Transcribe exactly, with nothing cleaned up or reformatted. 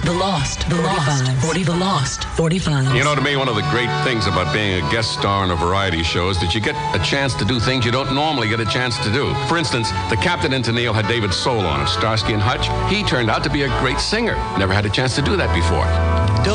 The Lost, The Lost, forty, The Lost, forty-five. You know, to me, one of the great things about being a guest star on a variety show is that you get a chance to do things you don't normally get a chance to do. For instance, the Captain and Tennille had David Soul on of Starsky and Hutch. He turned out to be a great singer. Never had a chance to do that before.